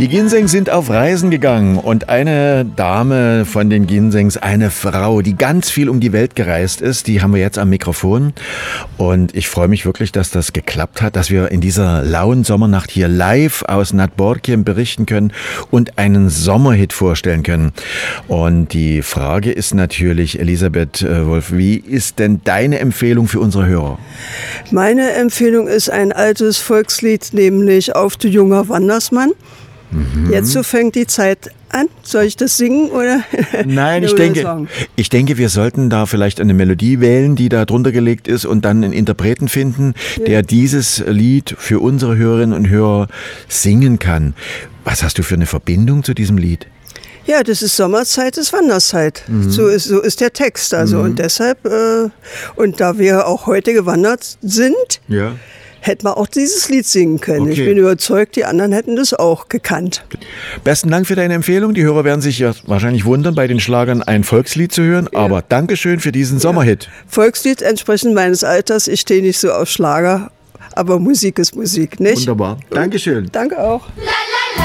Die Ginsengs sind auf Reisen gegangen und eine Dame von den Ginsengs, eine Frau, die ganz viel um die Welt gereist ist, die haben wir jetzt am Mikrofon. Und ich freue mich wirklich, dass das geklappt hat, dass wir in dieser lauen Sommernacht hier live aus Nad Borkiem berichten können und einen Sommerhit vorstellen können. Und die Frage ist natürlich, Elisabeth Wolf, wie ist denn deine Empfehlung für unsere Hörer? Meine Empfehlung ist ein altes Volkslied, nämlich Auf du junger Wandersmann. Jetzt so fängt die Zeit an. Soll ich das singen oder? Nein, ich denke, wir sollten da vielleicht eine Melodie wählen, die da drunter gelegt ist und dann einen Interpreten finden, der dieses Lied für unsere Hörerinnen und Hörer singen kann. Was hast du für eine Verbindung zu diesem Lied? Ja, das ist Sommerzeit, ist Wanderzeit. So ist der Text. Also und deshalb, und da wir auch heute gewandert sind, hätten wir auch dieses Lied singen können. Okay. Ich bin überzeugt, die anderen hätten das auch gekannt. Besten Dank für deine Empfehlung. Die Hörer werden sich ja wahrscheinlich wundern, bei den Schlagern ein Volkslied zu hören. Aber Dankeschön für diesen Sommerhit. Volkslied entsprechend meines Alters. Ich stehe nicht so auf Schlager, aber Musik ist Musik, nicht? Wunderbar. Dankeschön. Danke auch.